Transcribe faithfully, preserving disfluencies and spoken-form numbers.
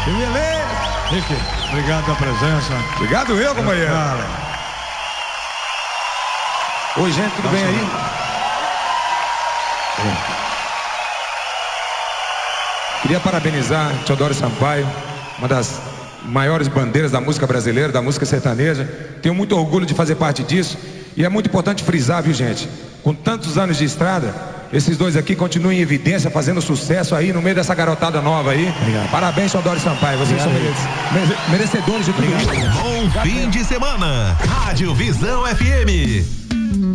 Que beleza. Rick, obrigado pela presença. Obrigado eu, companheiro. Oi, gente, tudo bem aí? Queria parabenizar Teodoro Sampaio, uma das maiores bandeiras da música brasileira, da música sertaneja. Tenho muito orgulho de fazer parte disso. E é muito importante frisar, viu, gente? Com tantos anos de estrada, esses dois aqui continuam em evidência, fazendo sucesso aí no meio dessa garotada nova aí. Obrigado. Parabéns, Teodoro Sampaio. Vocês Obrigado. são merece, merecedores de tudo isso. Bom fim de semana. Rádio Visão F M.